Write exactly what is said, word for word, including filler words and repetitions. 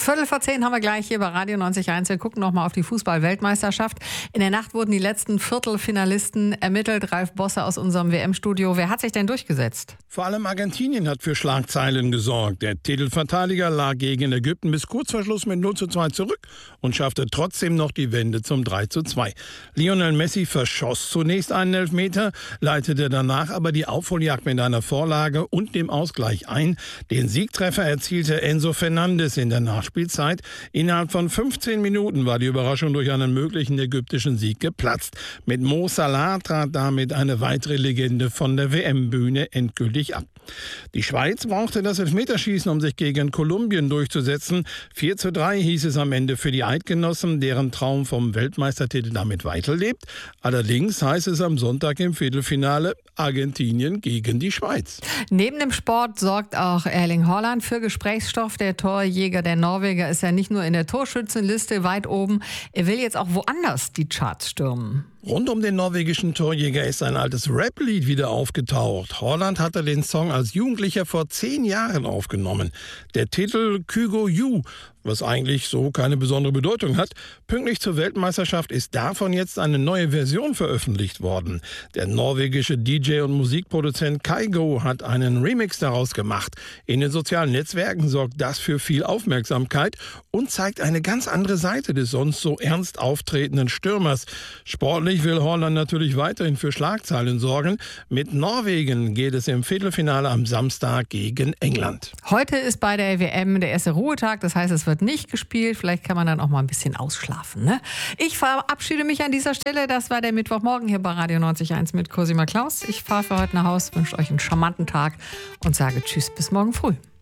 Viertel vor zehn haben wir gleich hier bei Radio neunzig Komma eins. Wir gucken noch mal auf die Fußball-Weltmeisterschaft. In der Nacht wurden die letzten Viertelfinalisten ermittelt. Ralf Bosse aus unserem W M-Studio. Wer hat sich denn durchgesetzt? Vor allem Argentinien hat für Schlagzeilen gesorgt. Der Titelverteidiger lag gegen Ägypten bis kurz vor Schluss mit null zu zwei zurück und schaffte trotzdem noch die Wende zum drei zu zwei. Lionel Messi verschoss zunächst einen Elfmeter, leitete danach aber die Aufholjagd mit einer Vorlage und dem Ausgleich ein. Den Siegtreffer erzielte Enzo Fernandes in der Nachspielzeit. Innerhalb von fünfzehn Minuten war die Überraschung durch einen möglichen ägyptischen Sieg geplatzt. Mit Mo Salah trat damit eine weitere Legende von der W M-Bühne endgültig ab. Die Schweiz brauchte das Elfmeterschießen, um sich gegen Kolumbien durchzusetzen. vier zu drei hieß es am Ende für die Eidgenossen, deren Traum vom Weltmeistertitel damit weiterlebt. Allerdings heißt es am Sonntag im Viertelfinale Argentinien gegen die Schweiz. Neben dem Sport sorgt auch Erling Haaland für Gesprächsstoff. Der Torjäger der Norweger ist ja nicht nur in der Torschützenliste weit oben, er will jetzt auch woanders die Charts stürmen. Rund um den norwegischen Torjäger ist ein altes Rap-Lied wieder aufgetaucht. Haaland hatte den Song als Jugendlicher vor zehn Jahren aufgenommen. Der Titel Kygo You, was eigentlich so keine besondere Bedeutung hat. Pünktlich zur Weltmeisterschaft ist davon jetzt eine neue Version veröffentlicht worden. Der norwegische D J und Musikproduzent Kygo hat einen Remix daraus gemacht. In den sozialen Netzwerken sorgt das für viel Aufmerksamkeit und zeigt eine ganz andere Seite des sonst so ernst auftretenden Stürmers. Sportlich will Haaland natürlich weiterhin für Schlagzeilen sorgen. Mit Norwegen geht es im Viertelfinale am Samstag gegen England. Heute ist bei der W M der erste Ruhetag, das heißt, es wird nicht gespielt. Vielleicht kann man dann auch mal ein bisschen ausschlafen. Ne? Ich verabschiede mich an dieser Stelle. Das war der Mittwochmorgen hier bei Radio neunzig Komma eins mit Cosima Klaus. Ich fahre für heute nach Hause, wünsche euch einen charmanten Tag und sage Tschüss bis morgen früh.